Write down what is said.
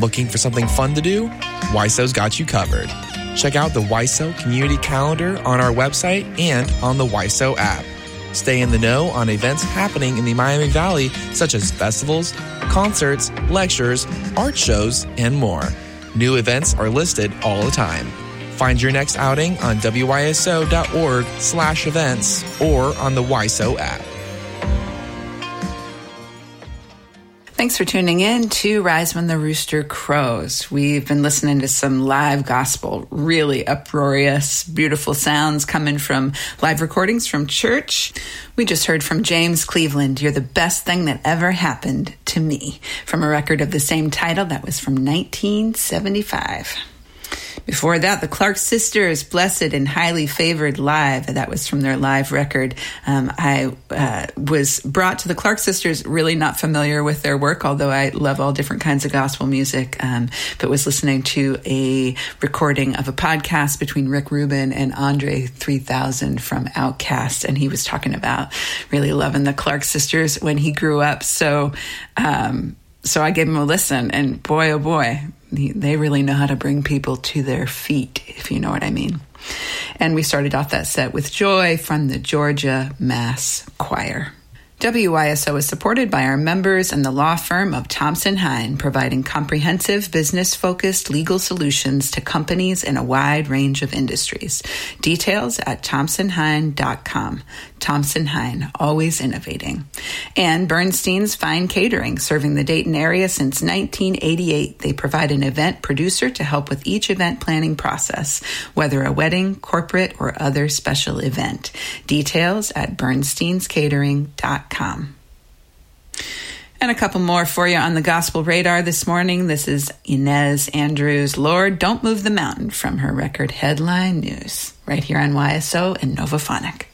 Looking for something fun to do? WISO's got you covered. Check out the WISO Community Calendar on our website and on the WISO app. Stay in the know on events happening in the Miami Valley, such as festivals, concerts, lectures, art shows, and more. New events are listed all the time. Find your next outing on wyso.org/events or on the WISO app. Thanks for tuning in to Rise When the Rooster Crows. We've been listening to some live gospel, really uproarious, beautiful sounds coming from live recordings from church. We just heard from James Cleveland, "You're the Best Thing That Ever Happened to Me," from a record of the same title that was from 1975. Before that, the Clark Sisters, "Blessed and Highly Favored Live." That was from their live record. I was brought to the Clark Sisters, really not familiar with their work, although I love all different kinds of gospel music, but was listening to a recording of a podcast between Rick Rubin and Andre 3000 from Outkast, and he was talking about really loving the Clark Sisters when he grew up. So I gave him a listen, and boy, oh boy, they really know how to bring people to their feet, if you know what I mean. And we started off that set with "Joy" from the Georgia Mass Choir. WYSO is supported by our members and the law firm of Thompson Hine, providing comprehensive, business-focused legal solutions to companies in a wide range of industries. Details at thompsonhine.com. Thompson Hine, always innovating. And Bernstein's Fine Catering, serving the Dayton area since 1988. They provide an event producer to help with each event planning process, whether a wedding, corporate, or other special event. Details at bernsteinscatering.com. And a couple more for you on the Gospel Radar this morning. This is Inez Andrews' "Lord, Don't Move the Mountain" from her record Headline News, right here on YSO and Novaphonic.